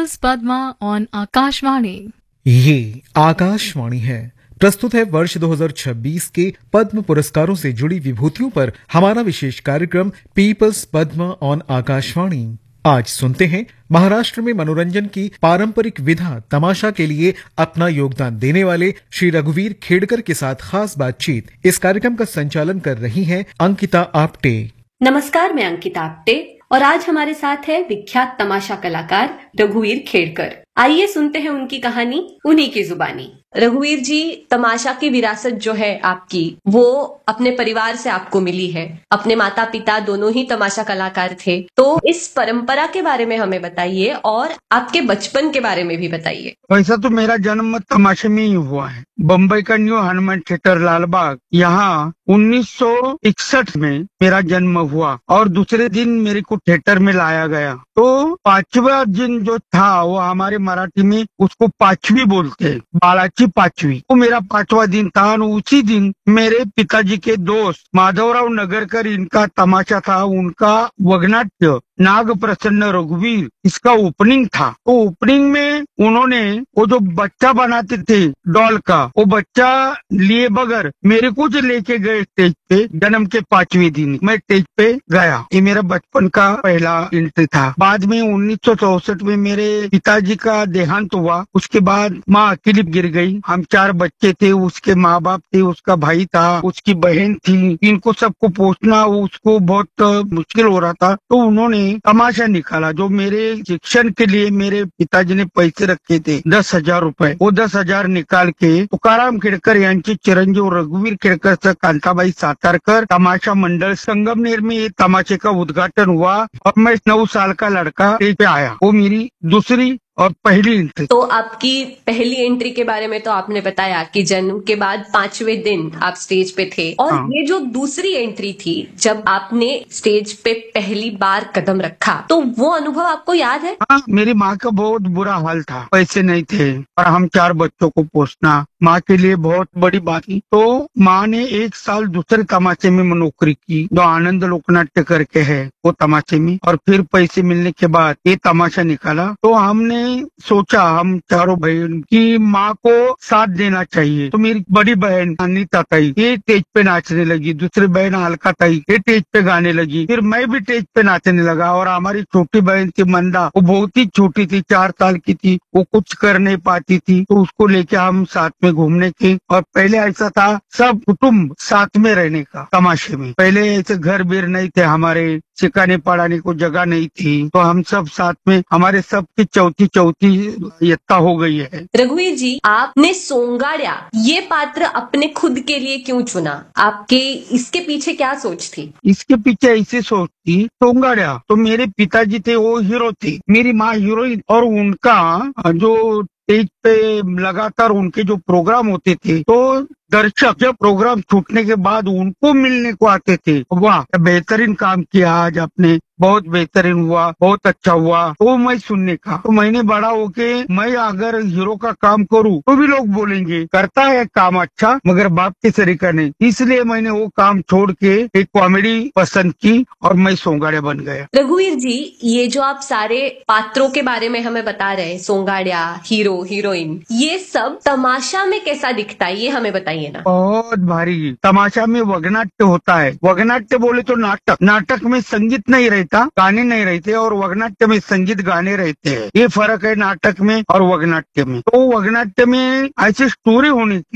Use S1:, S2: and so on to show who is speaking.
S1: Peoples Padma on Akashvani.
S2: ये आकाशवाणी है। प्रस्तुत है वर्ष 2026 के पद्म पुरस्कारों से जुड़ी विभूतियों पर हमारा विशेष कार्यक्रम पीपल्स पद्मा ऑन आकाशवाणी। आज सुनते हैं महाराष्ट्र में मनोरंजन की पारंपरिक विधा तमाशा के लिए अपना योगदान देने वाले श्री रघुवीर खेड़कर के साथ खास बातचीत। इस कार्यक्रम का संचालन कर रही हैं अंकिता आप्टे।
S3: नमस्कार, मैं अंकिता आप्टे और आज हमारे साथ है विख्यात तमाशा कलाकार रघुवीर खेड़कर। आइए सुनते हैं उनकी कहानी उन्हीं की जुबानी। रघुवीर जी, तमाशा की विरासत जो है आपकी, वो अपने परिवार से आपको मिली है। अपने माता पिता दोनों ही तमाशा कलाकार थे, तो इस परंपरा के बारे में हमें बताइए और आपके बचपन के बारे में भी बताइए।
S4: वैसा तो मेरा जन्म तमाशे में ही हुआ है। बम्बई का न्यू हनुमान थिएटर लालबाग, यहाँ 1961 में मेरा जन्म हुआ और दूसरे दिन मेरे को थिएटर में लाया गया। तो पांचवा दिन जो था वो हमारे मराठी में उसको पांचवी बोलते हैं, बाळाची पांचवी। वो मेरा पांचवा दिन था और उसी दिन मेरे पिताजी के दोस्त माधवराव नगरकर, इनका तमाशा था, उनका वगनाट्य नाग प्रसन्न रघुवीर, इसका ओपनिंग था। तो ओपनिंग में उन्होंने वो जो बच्चा बनाते थे डॉल का, वो बच्चा लिए बगैर मेरे को जो लेके गए स्टेज पे, जन्म के 5वें दिन मैं स्टेज पे गया। ये मेरा बचपन का पहला एंट्री था। बाद में 1964 में मेरे पिताजी का देहांत हुआ। उसके बाद माँ अकेली गिर गई। हम 4 बच्चे थे, उसके माँ बाप थे, उसका भाई था, उसकी बहन थी। इनको सबको पोषना उसको बहुत मुश्किल हो रहा था। तो उन्होंने तमाशा निकाला। जो मेरे शिक्षण के लिए मेरे पिताजी ने पैसे रखे थे 10,000 रुपए, वो 10,000 निकाल के तुकाराम खेड़कर यांचे चिरंजीव रघुवीर खेड़कर से कांताबाई सातारकर तमाशा मंडल संगमनेर में ये तमाशे का उद्घाटन हुआ और मैं 9 साल का लड़का स्टेज पे आया। वो मेरी दूसरी और पहली एंट्री।
S3: तो आपकी पहली एंट्री के बारे में तो आपने बताया कि जन्म के बाद 5वें दिन आप स्टेज पे थे, और ये जो दूसरी एंट्री थी, जब आपने स्टेज पे पहली बार कदम रखा, तो वो अनुभव आपको याद है?
S4: हाँ, मेरी माँ का बहुत बुरा हाल था, पैसे नहीं थे और हम 4 बच्चों को पोसना माँ के लिए बहुत बड़ी बात थी। तो माँ ने 1 साल दूसरे तमाशे में नौकरी की, जो आनंद लोकनाट्य करके है वो तमाशे में, और फिर पैसे मिलने के बाद ये तमाशा निकाला। तो हमने सोचा, हम चारों बहन की माँ को साथ देना चाहिए। तो मेरी बड़ी बहन अनीता ताई ये स्टेज पे नाचने लगी, दूसरी बहन अलका ताई ये स्टेज पे गाने लगी, फिर मैं भी स्टेज पे नाचने लगा। और हमारी छोटी बहन थी मंदा, वो बहुत ही छोटी थी, 4 साल की थी, वो कुछ कर नहीं पाती थी। तो उसको लेके हम साथ में घूमने के, और पहले ऐसा था सब कुटुम्ब साथ में रहने का तमाशे में। पहले ऐसे घर बीर नहीं थे, हमारे सिखाने पढ़ाने को जगह नहीं थी, तो हम सब साथ में, हमारे सबकी चौथी यत्ता हो गई है।
S3: रघुवीर जी, आपने सोंगाड़िया ये पात्र अपने खुद के लिए क्यों चुना? आपके इसके पीछे क्या सोच थी?
S4: इसके पीछे ऐसी सोच थी, सोंगाड़िया तो मेरे पिताजी थे, वो हीरो थे, मेरी माँ हीरोइन, और उनका जो स्टेज पे लगातार उनके जो प्रोग्राम होते थे, तो दर्शक जब प्रोग्राम छूटने के बाद उनको मिलने को आते थे। वाह, बेहतरीन काम किया आज आपने, बहुत बेहतरीन हुआ, बहुत अच्छा हुआ। तो मैं सुनने का, तो मैंने बड़ा होके मैं अगर हीरो का काम करूँ तो भी लोग बोलेंगे करता है काम अच्छा, मगर बाप के तरीका नहीं। इसलिए मैंने वो काम छोड़ के एक कॉमेडी पसंद की और मैं सोंगाड़िया बन गया।
S3: रघुवीर जी, ये जो आप सारे पात्रों के बारे में हमें बता रहे हैं, सोंगाड़िया, हीरो, हीरोइन, ये सब तमाशा में कैसा दिखता है, ये हमें बताइए ना।
S4: बहुत भारी तमाशा में वगनाट्य होता है। वगनाट्य बोले तो नाटक, नाटक में संगीत नहीं रहता, गाने नहीं रहते, और वगनाट्य में संगीत गाने रहते हैं। ये फर्क है नाटक में और वगनाट्य में। तो वगनाट्य में ऐसी स्टोरी होनी